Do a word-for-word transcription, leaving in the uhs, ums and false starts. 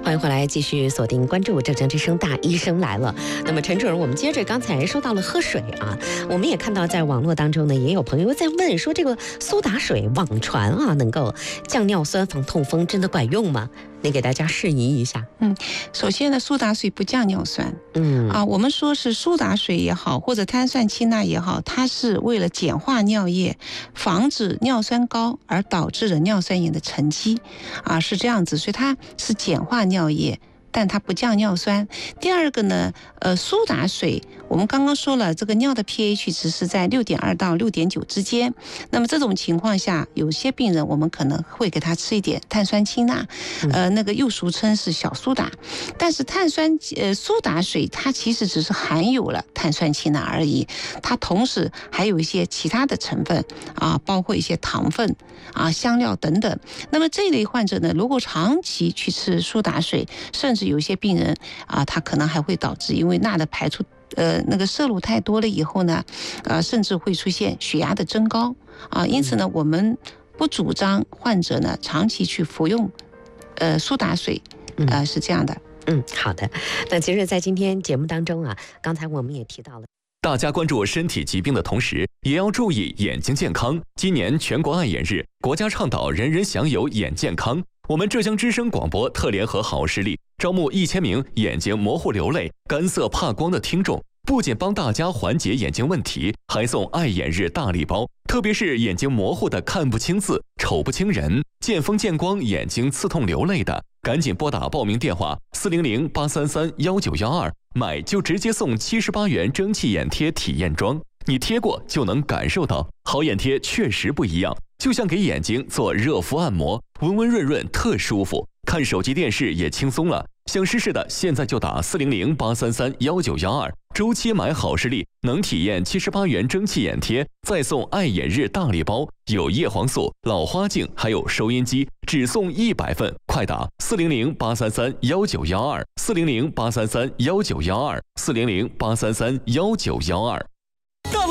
欢迎回来，继续锁定关注浙江之声大医生来了。那么陈主任，我们接着刚才说到了喝水啊，我们也看到在网络当中呢，也有朋友在问说，这个苏打水网传啊，能够降尿酸、防痛风，真的管用吗？你给大家释疑一下。 嗯，首先呢，苏打水不降尿酸。 嗯啊，我们说是苏打水也好，或者碳酸氢钠也好，它是为了简化尿液，防止尿酸高而导致的尿酸盐的沉积，啊，是这样子，所以它是简化尿液。但它不降尿酸。第二个呢，呃，苏打水，我们刚刚说了，这个尿的 pH 值是在六点二到六点九之间。那么这种情况下，有些病人我们可能会给他吃一点碳酸氢钠，呃，那个又俗称是小苏打。但是碳酸呃苏打水它其实只是含有了碳酸氢钠而已，它同时还有一些其他的成分啊，包括一些糖分啊、香料等等。那么这一类患者呢，如果长期去吃苏打水，甚至有些病人啊，他可能还会导致因为钠的排出，呃，那个摄入太多了以后呢，呃，甚至会出现血压的增高啊。因此呢，我们不主张患者呢长期去服用，呃，苏打水，呃，是这样的。 嗯，好的。那其实，在今天节目当中啊，刚才我们也提到了。 大家关注身体疾病的同时，也要注意眼睛健康。今年全国爱眼日，国家倡导人人享有眼健康。我们浙江之声广播特联合好视力招募一千名眼睛模糊流泪、干涩怕光的听众，不仅帮大家缓解眼睛问题，还送爱眼日大礼包。特别是眼睛模糊的、看不清字、瞅不清人、见风见光眼睛刺痛流泪的，赶紧拨打报名电话四零零八三三幺九幺二，买就直接送七十八元蒸汽眼贴体验装。你贴过就能感受到，好眼贴确实不一样，就像给眼睛做热敷按摩，温温润润特舒服。看手机电视也轻松了，想试试的现在就打四零零八三三幺九幺二，周期买好视力能体验七十八元蒸汽眼贴，再送爱眼日大礼包，有叶黄素、老花镜，还有收音机，只送一百份，快打四零零八三三幺九幺二，四零零八三三幺九幺二，四零零八三三幺九幺二。